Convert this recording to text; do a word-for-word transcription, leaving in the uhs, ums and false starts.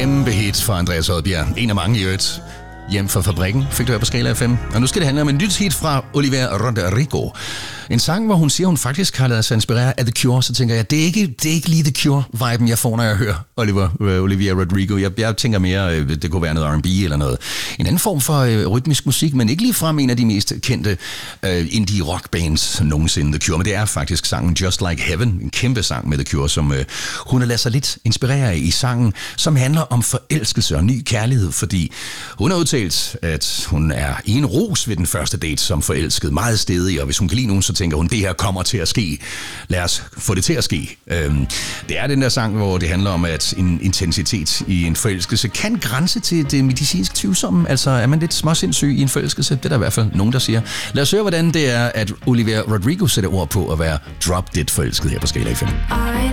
Kæmpe hit fra Andreas Odbjerg. En af mange i øvrigt. Hjem fra fabrikken fik du her på Skala F M. Og nu skal det handle om en nyt hit fra Olivia Rodrigo. En sang, hvor hun siger, hun faktisk har ladet sig inspirere af The Cure. Så tænker jeg, det er ikke, det er ikke lige The Cure-viben, jeg får, når jeg hører Oliver, uh, Olivia Rodrigo. Jeg, jeg tænker mere, uh, det kunne være noget R and B eller noget. En anden form for uh, rytmisk musik, men ikke ligefrem en af de mest kendte uh, indie-rock-bands nogensinde, The Cure. Men det er faktisk sangen Just Like Heaven, en kæmpe sang med The Cure, som uh, hun har ladet sig lidt inspirere af i sangen, som handler om forelskelse og ny kærlighed, fordi hun har udtalt, at hun er i en rus ved den første date som forelsket, meget stedig, og hvis hun kan lide nogen, så tænker hun, det her kommer til at ske. Lad os få det til at ske. Øhm, det er den der sang, hvor det handler om, at en intensitet i en forelskelse kan grænse til det medicinsk tvivlsomme. Altså, er man lidt småsindssyg i en forelskelse? Det er der i hvert fald nogen, der siger. Lad os høre, hvordan det er, at Olivia Rodrigo sætter ord på at være drop dead forelsket her på Skala F M. I